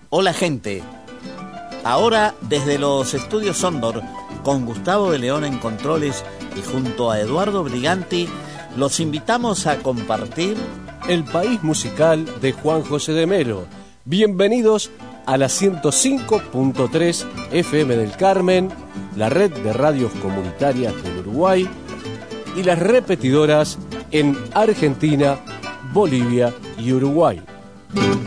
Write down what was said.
Hola gente, ahora desde los estudios Sondor, con Gustavo de León en controles y junto a Eduardo Briganti, los invitamos a compartir El País Musical de Juan José de Melo. Bienvenidos a la 105.3 FM del Carmen, la red de radios comunitarias del Uruguay y las repetidoras en Argentina, Bolivia y Uruguay.